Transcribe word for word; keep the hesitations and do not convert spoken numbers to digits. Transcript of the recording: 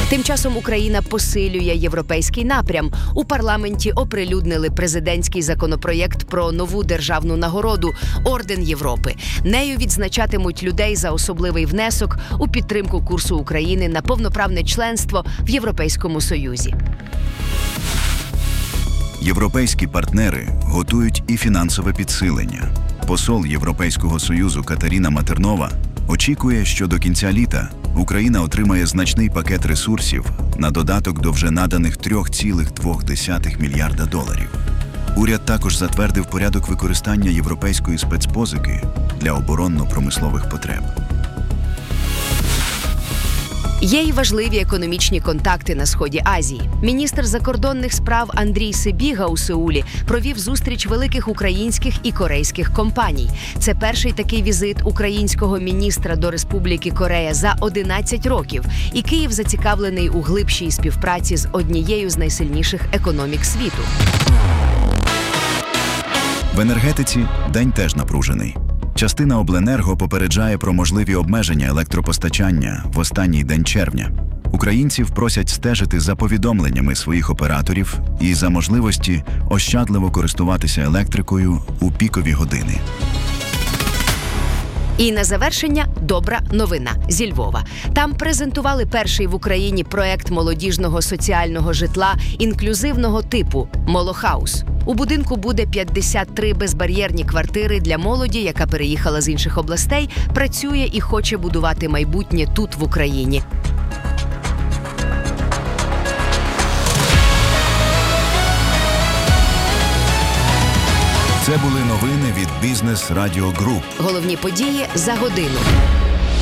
Тим часом Україна посилює європейський напрям. У парламенті оприлюднили президентський законопроєкт про нову державну нагороду – Орден Європи. Нею відзначатимуть людей за особливий внесок у підтримку курсу України на повноправне членство в Європейському Союзі. Європейські партнери готують і фінансове підсилення. Посол Європейського Союзу Катерина Матернова очікує, що до кінця літа Україна отримає значний пакет ресурсів на додаток до вже наданих три цілих дві десятих мільярда доларів. Уряд також затвердив порядок використання європейської спецпозики для оборонно-промислових потреб. Є й важливі економічні контакти на сході Азії. Міністр закордонних справ Андрій Сибіга у Сеулі провів зустріч великих українських і корейських компаній. Це перший такий візит українського міністра до Республіки Корея за одинадцять років. І Київ зацікавлений у глибшій співпраці з однією з найсильніших економік світу. В енергетиці день теж напружений. Частина обленерго попереджає про можливі обмеження електропостачання в останній день червня. Українців просять стежити за повідомленнями своїх операторів і за можливості ощадливо користуватися електрикою у пікові години. І на завершення – добра новина зі Львова. Там презентували перший в Україні проект молодіжного соціального житла інклюзивного типу «Молохаус». У будинку буде п'ятдесят три безбар'єрні квартири для молоді, яка переїхала з інших областей, працює і хоче будувати майбутнє тут, в Україні. Це були новини від Бізнес Радіо Груп. Головні події за годину.